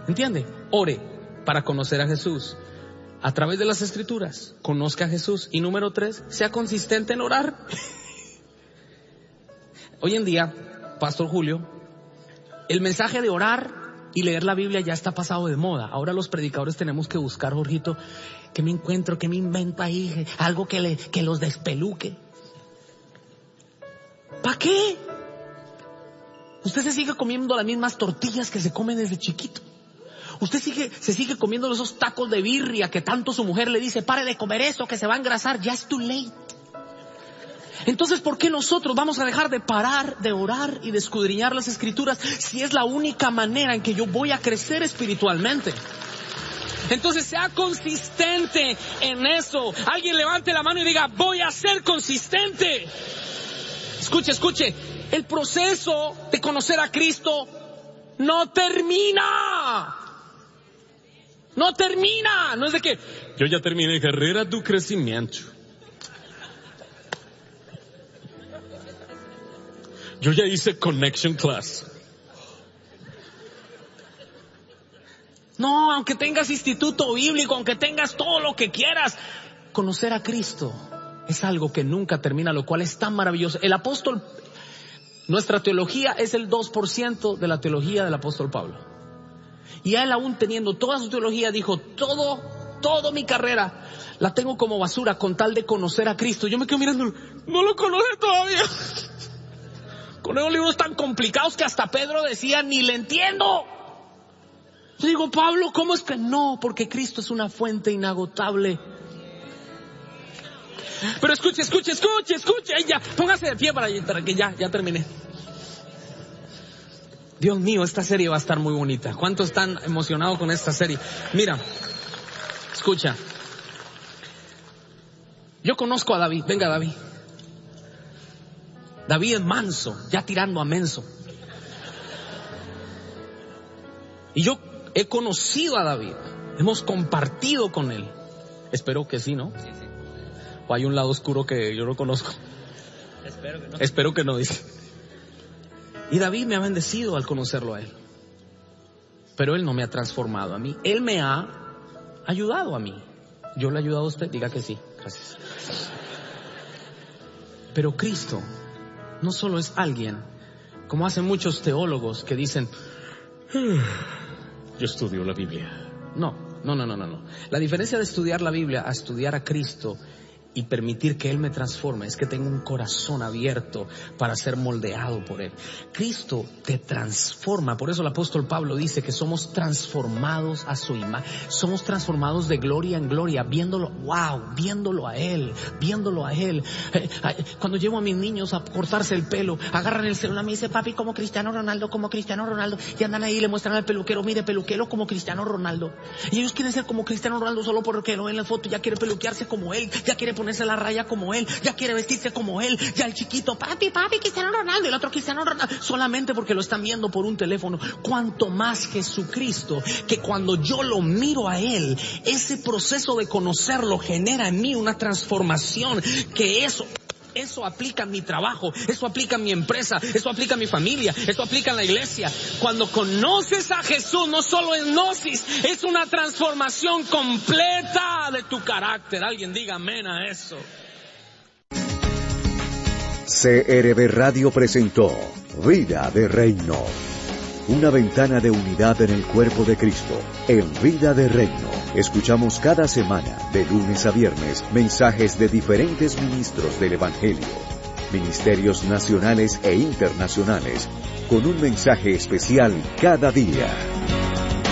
¿Entiende? Ore para conocer a Jesús. A través de las Escrituras, conozca a Jesús. Y número 3, sea consistente en orar. Hoy en día, Pastor Julio, el mensaje de orar y leer la Biblia ya está pasado de moda. Ahora los predicadores tenemos que buscar, Jorgito, ¿qué me encuentro? ¿Qué me invento ahí? Algo que los despeluque. ¿Para qué? Usted se sigue comiendo las mismas tortillas que se comen desde chiquito. Usted se sigue comiendo esos tacos de birria que tanto su mujer le dice, pare de comer eso, que se va a engrasar. Ya es too late. Entonces, ¿por qué nosotros vamos a dejar de parar, de orar y de escudriñar las Escrituras si es la única manera en que yo voy a crecer espiritualmente? Entonces, sea consistente en eso. Alguien levante la mano y diga, voy a ser consistente. Escuche. El proceso de conocer a Cristo no termina. No termina. No es de que yo ya terminé carrera de crecimiento. Yo ya hice Connection Class. No, aunque tengas instituto bíblico, aunque tengas todo lo que quieras, conocer a Cristo es algo que nunca termina, lo cual es tan maravilloso. El apóstol, nuestra teología es el 2% de la teología del apóstol Pablo. Y él, aún teniendo toda su teología, dijo, todo mi carrera la tengo como basura con tal de conocer a Cristo. Yo me quedo mirando, no lo conoce todavía. Con esos libros tan complicados que hasta Pedro decía, ni le entiendo. Yo digo, Pablo, ¿cómo es que no? Porque Cristo es una fuente inagotable. Pero escuche. Ay, ya, póngase de pie para que ya terminé. Dios mío, esta serie va a estar muy bonita. ¿Cuántos están emocionados con esta serie? Mira, escucha. Yo conozco a David. Venga, David. David es manso, ya tirando a menso. Y yo he conocido a David. Hemos compartido con él. Espero que sí, ¿no? Sí. O hay un lado oscuro que yo no conozco. Espero que no, dice. Y David me ha bendecido al conocerlo a él. Pero él no me ha transformado a mí. Él me ha ayudado a mí. ¿Yo le he ayudado a usted? Diga que sí. Gracias. Pero Cristo no solo es alguien, como hacen muchos teólogos que dicen, yo estudio la Biblia. No. La diferencia de estudiar la Biblia a estudiar a Cristo y permitir que Él me transforme es que tengo un corazón abierto para ser moldeado por Él. Cristo te transforma. Por eso el apóstol Pablo dice que somos transformados a su imagen. Somos transformados de gloria en gloria, viéndolo a Él. Cuando llevo a mis niños a cortarse el pelo, agarran el celular y me dice, papi, como Cristiano Ronaldo. Y andan ahí y le muestran al peluquero, mire, peluquero como Cristiano Ronaldo. Y ellos quieren ser como Cristiano Ronaldo solo porque lo ven en la foto. Ya quiere peluquearse como él, ya quiere ponerse la raya como él, ya quiere vestirse como él. Ya el chiquito, papi, Cristiano Ronaldo. Y el otro Cristiano Ronaldo, solamente porque lo están viendo por un teléfono. Cuanto más Jesucristo, que cuando yo lo miro a Él, ese proceso de conocerlo genera en mí una transformación, que eso aplica en mi trabajo, eso aplica en mi empresa, eso aplica en mi familia, eso aplica en la iglesia. Cuando conoces a Jesús, no solo es gnosis, es una transformación completa de tu carácter. Alguien diga amén a eso. CRB Radio presentó Vida de Reino. Una ventana de unidad en el cuerpo de Cristo, en Vida de Reino. Escuchamos cada semana, de lunes a viernes, mensajes de diferentes ministros del Evangelio, ministerios nacionales e internacionales, con un mensaje especial cada día.